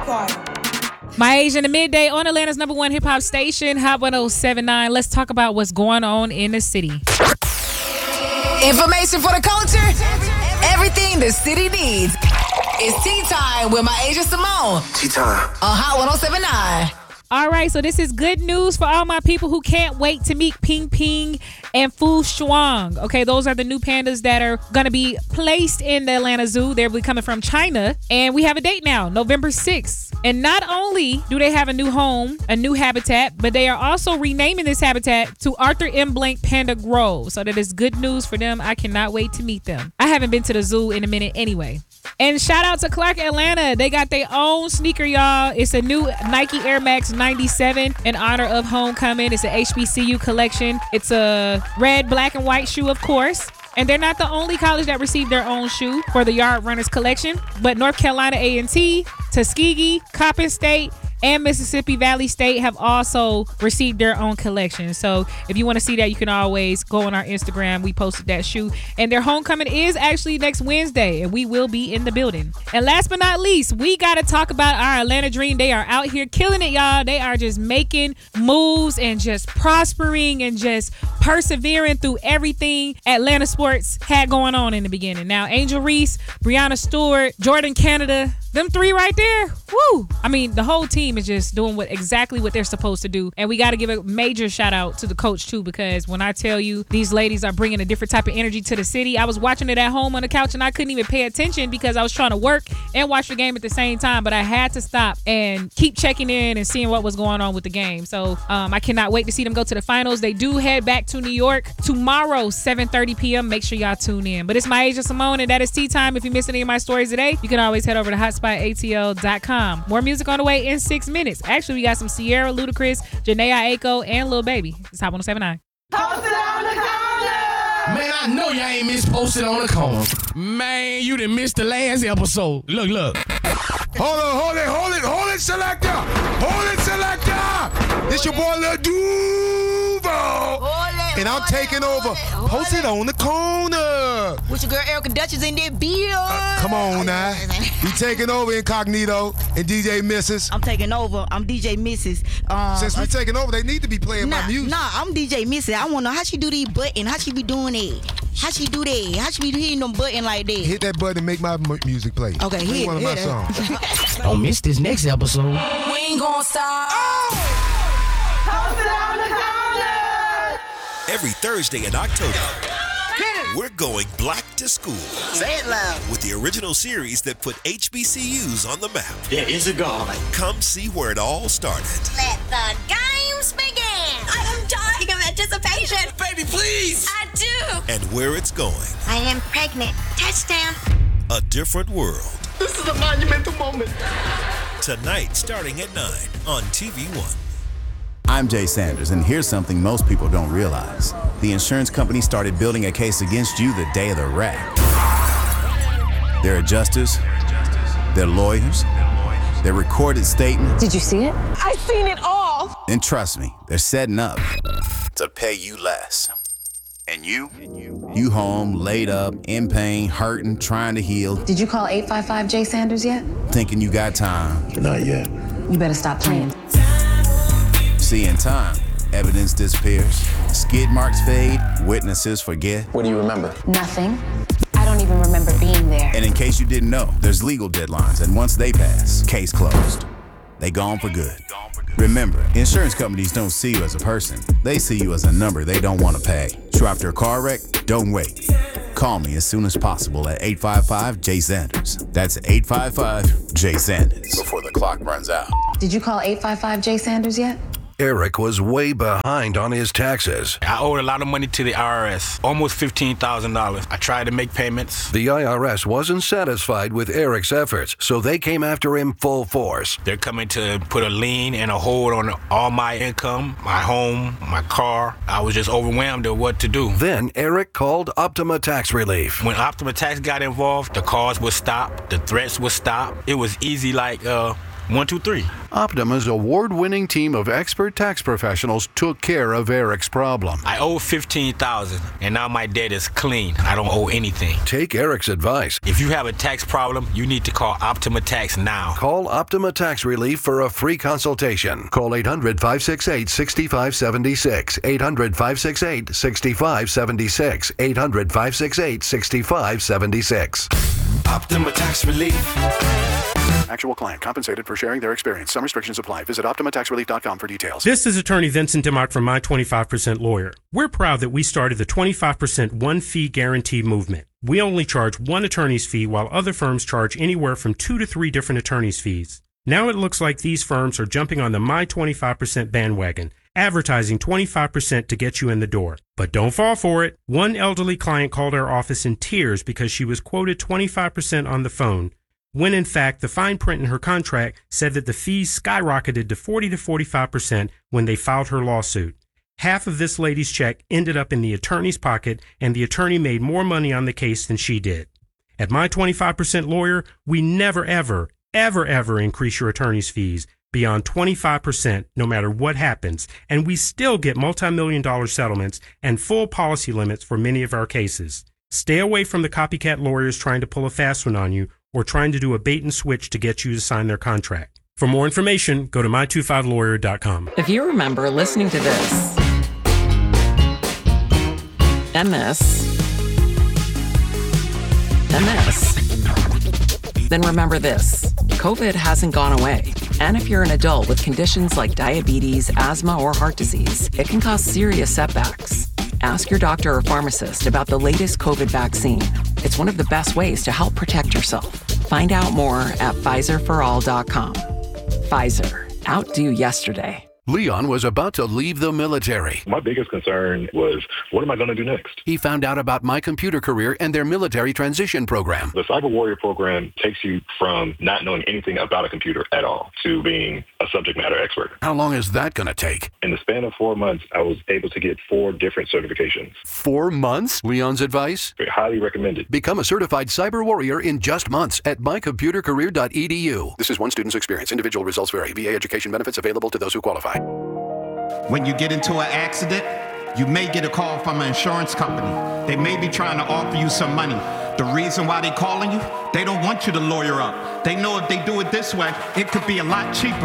My Age in the Midday on Atlanta's #1 hip-hop station, Hot 1079. Let's talk about what's going on in the city. Information for the culture. Everything the city needs. It's Tea Time with My Age and Simone. Tea Time. On Hot 1079. All right, so this is good news for all my people who can't wait to meet Ping Ping and Fu Shuang. Okay, those are the new pandas that are going to be placed in the Atlanta Zoo. They'll be coming from China, and we have a date now, November 6th. And not only do they have a new home, a new habitat, but they are also renaming this habitat to Arthur M. Blank Panda Grove. So that is good news for them. I cannot wait to meet them. I haven't been to the zoo in a minute anyway. And shout out to Clark Atlanta. They got their own sneaker, y'all. It's a new Nike Air Max 97 in honor of homecoming. It's an HBCU collection. It's a red, black, and white shoe, of course. And they're not the only college that received their own shoe for the Yard Runners collection, but North Carolina A&T, Tuskegee, Coppin State, and Mississippi Valley State have also received their own collection. So if you want to see that, you can always go on our Instagram. We posted that shoe. And their homecoming is actually next Wednesday, and we will be in the building. And last but not least, we got to talk about our Atlanta Dream. They are out here killing it, y'all. They are just making moves and just prospering and just persevering through everything Atlanta sports had going on in the beginning. Now, Angel Reese, Brianna Stewart, Jordan Canada, them three right there, woo! I mean, the whole team is just doing exactly what they're supposed to do. And we got to give a major shout out to the coach, too, because when I tell you these ladies are bringing a different type of energy to the city, I was watching it at home on the couch and I couldn't even pay attention because I was trying to work and watch the game at the same time. But I had to stop and keep checking in and seeing what was going on with the game. So I cannot wait to see them go to the finals. They do head back to New York tomorrow, 7:30 p.m. Make sure y'all tune in. But it's My Age of Simone, and that is Tea Time. If you missed any of my stories today, you can always head over to hotspotATL.com. More music on the way in 6 minutes. Actually, we got some Sierra, Ludacris, Janae Aiko, and Lil Baby. It's Hot 1079. Posted on the corner! Man, I know y'all ain't missed Posted on the Corner. Man, you done missed the last episode. Look. Hold it, selector. This your boy Lil Duval. And I'm taking over. Posted on the Corner. With your girl Erica Duchess in there, Bill. Come on now. We taking over Incognito and DJ Misses. I'm taking over. I'm DJ Misses. Since we taking over, they need to be playing my music. Nah, I'm DJ Misses. I want to know how she do these buttons. How she be doing it? How she do that? How she be hitting them button like that? Hit that button and make my music play. Okay, hit one of my it. songs. Don't miss this next episode. We ain't gonna stop. Posted on the corner! Every Thursday in October, we're going black to school. Say it loud. With the original series that put HBCUs on the map. There is a God. Come see where it all started. Let the games begin. I am dying of anticipation. Baby, please. I do. And where it's going. I am pregnant. Touchdown. A different world. This is a monumental moment. Tonight, starting at 9 on TV One. I'm Jay Sanders, and here's something most people don't realize. The insurance company started building a case against you the day of the wreck. Their adjusters, their lawyers, their recorded statements. Did you see it? I seen it all. And trust me, they're setting up to pay you less. And you home, laid up, in pain, hurting, trying to heal. Did you call 855 Jay Sanders yet? Thinking you got time. Not yet. You better stop playing. See, in time, evidence disappears, skid marks fade, witnesses forget. What do you remember? Nothing. I don't even remember being there. And in case you didn't know, there's legal deadlines, and once they pass, case closed. They gone for good. Remember, insurance companies don't see you as a person. They see you as a number they don't want to pay. Trapped your car wreck? Don't wait. Call me as soon as possible at 855-J-SANDERS. That's 855-J-SANDERS. Before the clock runs out. Did you call 855 Jay Sanders yet? Eric was way behind on his taxes. I owed a lot of money to the IRS, almost $15,000. I tried to make payments. The IRS wasn't satisfied with Eric's efforts, so they came after him full force. They're coming to put a lien and a hold on all my income, my home, my car. I was just overwhelmed at what to do. Then Eric called Optima Tax Relief. When Optima Tax got involved, the calls would stop, the threats would stop. It was easy like 1, 2, 3. Optima's award-winning team of expert tax professionals took care of Eric's problem. I owe $15,000, and now my debt is clean. I don't owe anything. Take Eric's advice. If you have a tax problem, you need to call Optima Tax now. Call Optima Tax Relief for a free consultation. Call 800-568-6576. 800-568-6576. 800-568-6576. Optima Tax Relief. Actual client compensated for sharing their experience. Some restrictions apply. Visit OptimaTaxRelief.com for details. This is attorney Vincent DeMott from My 25% Lawyer. We're proud that we started the 25% one-fee guarantee movement. We only charge one attorney's fee while other firms charge anywhere from 2 to 3 different attorney's fees. Now it looks like these firms are jumping on the My 25% bandwagon, advertising 25% to get you in the door. But don't fall for it. One elderly client called our office in tears because she was quoted 25% on the phone, when in fact the fine print in her contract said that the fees skyrocketed to 40 to 45% when they filed her lawsuit. Half of this lady's check ended up in the attorney's pocket, and the attorney made more money on the case than she did. At My 25% Lawyer, we never, ever increase your attorney's fees beyond 25% no matter what happens, and we still get multi-million-dollar settlements and full policy limits for many of our cases. Stay away from the copycat lawyers trying to pull a fast one on you or trying to do a bait and switch to get you to sign their contract. For more information, go to my25lawyer.com. If you remember listening to this, and this, and this, then remember this. COVID hasn't gone away. And if you're an adult with conditions like diabetes, asthma, or heart disease, it can cause serious setbacks. Ask your doctor or pharmacist about the latest COVID vaccine. It's one of the best ways to help protect yourself. Find out more at PfizerForAll.com. Pfizer. Outdo yesterday. Leon was about to leave the military. My biggest concern was, what am I going to do next? He found out about My Computer Career and their military transition program. The Cyber Warrior program takes you from not knowing anything about a computer at all to being a subject matter expert. How long is that going to take? In the span of 4 months, I was able to get 4 different certifications. 4 months? Leon's advice? Highly recommended. Become a certified cyber warrior in just months at mycomputercareer.edu. This is one student's experience. Individual results vary. VA education benefits available to those who qualify. When you get into an accident, you may get a call from an insurance company. They may be trying to offer you some money. The reason why they're calling you, they don't want you to lawyer up. They know if they do it this way, it could be a lot cheaper.